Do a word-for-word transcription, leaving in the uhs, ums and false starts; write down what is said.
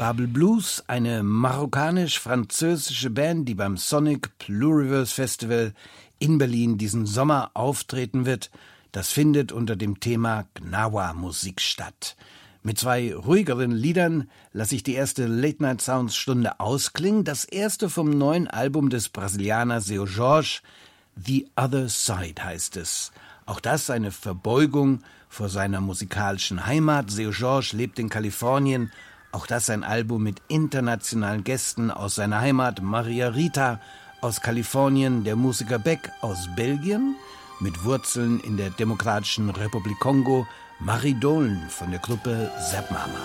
Babel Blues, eine marokkanisch-französische Band, die beim Sonic Pluriverse Festival in Berlin diesen Sommer auftreten wird. Das findet unter dem Thema Gnawa-Musik statt. Mit zwei ruhigeren Liedern lasse ich die erste Late-Night-Sounds-Stunde ausklingen. Das erste vom neuen Album des Brasilianers Seu Jorge, The Other Side heißt es. Auch das eine Verbeugung vor seiner musikalischen Heimat. Seu Jorge lebt in Kalifornien. Auch das ein Album mit internationalen Gästen aus seiner Heimat. Maria Rita aus Kalifornien, der Musiker Beck aus Belgien, mit Wurzeln in der Demokratischen Republik Kongo, Marie Dolen von der Gruppe Zapp Mama.